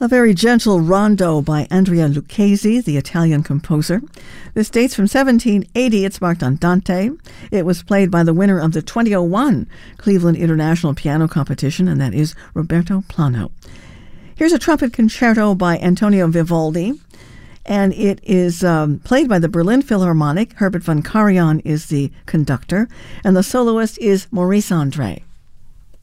A very gentle rondo by Andrea Lucchesi, the Italian composer. This dates from 1780. It's marked Andante. It was played by the winner of the 2001 Cleveland International Piano Competition, and that is Roberto Plano. Here's a trumpet concerto by Antonio Vivaldi, and it is played by the Berlin Philharmonic. Herbert von Karajan is the conductor, and the soloist is Maurice Andre.